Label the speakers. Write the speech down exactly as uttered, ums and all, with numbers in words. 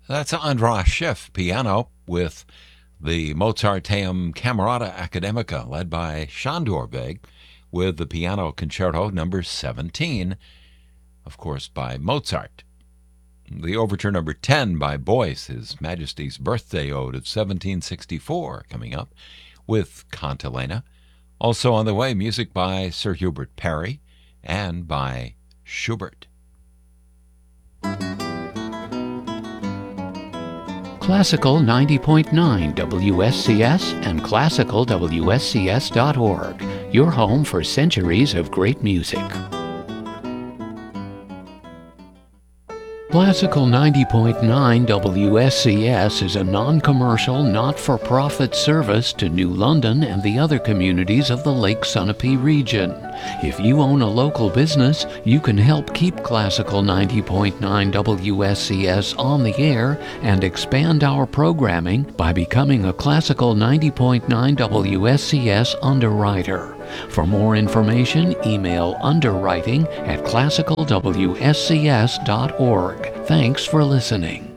Speaker 1: That's Andras Schiff piano with the Mozarteum Camerata Academica, led by Sándor Vég, with the Piano Concerto number seventeen, of course, by Mozart. The Overture number ten by Boyce, His Majesty's Birthday Ode of seventeen sixty-four, coming up, with Cantilena. Also on the way, music by Sir Hubert Parry and by Schubert.
Speaker 2: Classical ninety point nine W S C S and classical W S C S dot org, your home for centuries of great music. Classical ninety point nine W S C S is a non-commercial, not-for-profit service to New London and the other communities of the Lake Sunapee region. If you own a local business, you can help keep Classical ninety point nine W S C S on the air and expand our programming by becoming a Classical ninety point nine W S C S underwriter. For more information, email underwriting at classical W S C S dot org. Thanks for listening.